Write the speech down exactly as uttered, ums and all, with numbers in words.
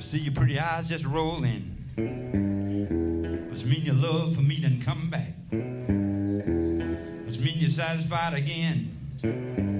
See your pretty eyes just roll in. Must mean your love for me done come back. Must mean you're satisfied again.